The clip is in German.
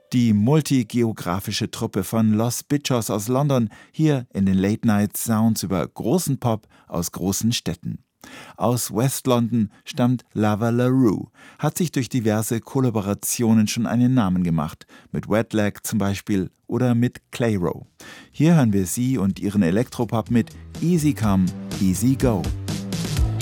Die multigeografische Truppe von Los Bichos aus London, hier in den Late Night Sounds über großen Pop aus großen Städten. Aus West London stammt Lava LaRue, hat sich durch diverse Kollaborationen schon einen Namen gemacht, mit Wet Leg zum Beispiel oder mit Clayro. Hier hören wir sie und ihren Elektropop mit Easy Come, Easy Go.